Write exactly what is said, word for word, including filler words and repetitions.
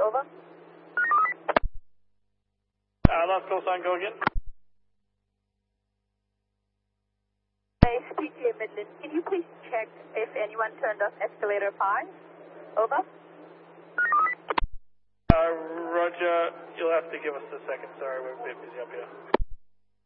over. Uh, last call sign, go again. Base P T A Midland, can you please check if anyone turned off escalator five? Over. Uh, Roger, you'll have to give us a second, sorry, we're a bit busy up here.